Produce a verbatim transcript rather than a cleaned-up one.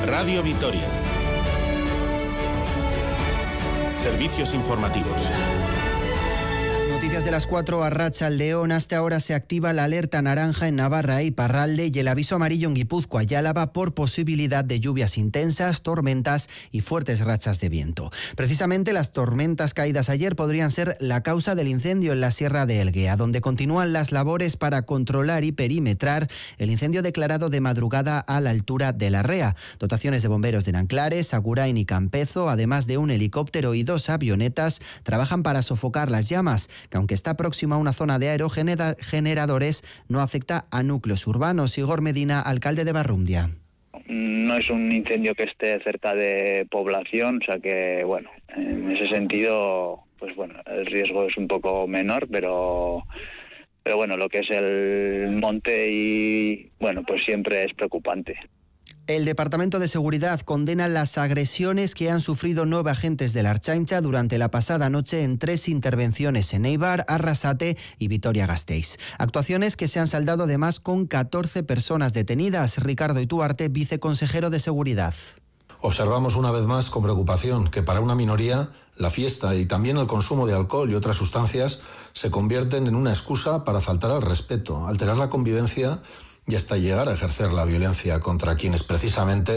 Radio Vitoria. Servicios informativos. Noticias de las cuatro, Arratsaldeon. Hasta ahora se activa la alerta naranja en Navarra y Iparralde y el aviso amarillo en Guipúzcoa y Álava por posibilidad de lluvias intensas, tormentas y fuertes rachas de viento. Precisamente las tormentas caídas ayer podrían ser la causa del incendio en la Sierra de Elguea, donde continúan las labores para controlar y perimetrar el incendio declarado de madrugada a la altura de la Rea. Dotaciones de bomberos de Nanclares, Agurain y Campezo, además de un helicóptero y dos avionetas, trabajan para sofocar las llamas, que aunque está próxima a una zona de aerogeneradores, no afecta a núcleos urbanos. Igor Medina, alcalde de Barrundia. No es un incendio que esté cerca de población, o sea que, bueno, en ese sentido, pues bueno, el riesgo es un poco menor, pero, pero bueno, lo que es el monte y, bueno, pues siempre es preocupante. El Departamento de Seguridad condena las agresiones que han sufrido nueve agentes de la Ertzaintza durante la pasada noche en tres intervenciones en Eibar, Arrasate y Vitoria-Gasteiz. Actuaciones que se han saldado además con catorce personas detenidas. Ricardo Ituarte, viceconsejero de Seguridad. Observamos una vez más con preocupación que para una minoría la fiesta y también el consumo de alcohol y otras sustancias se convierten en una excusa para faltar al respeto, alterar la convivencia y hasta llegar a ejercer la violencia contra quienes precisamente